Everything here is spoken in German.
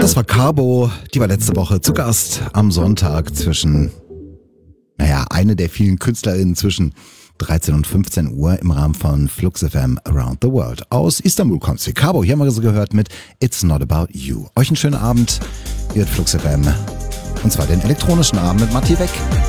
Das war Cabo, die war letzte Woche zu Gast am Sonntag zwischen, eine der vielen KünstlerInnen zwischen 13 und 15 Uhr im Rahmen von Flux FM Around the World. Aus Istanbul kommt sie. Cabo, hier haben wir sie gehört mit It's Not About You. Euch einen schönen Abend, ihr hört Flux FM. Und zwar den elektronischen Abend mit Matti Weck.